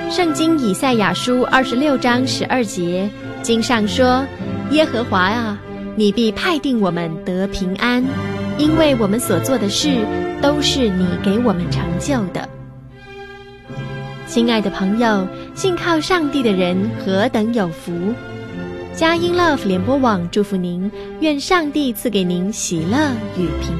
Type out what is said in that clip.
圣经以赛亚书26章12节，经上说：耶和华啊，你必派定我们得平安，因为我们所做的事都是你给我们成就的。亲爱的朋友，信靠上帝的人何等有福！佳音 Love 联播网祝福您，愿上帝赐给您喜乐与平安。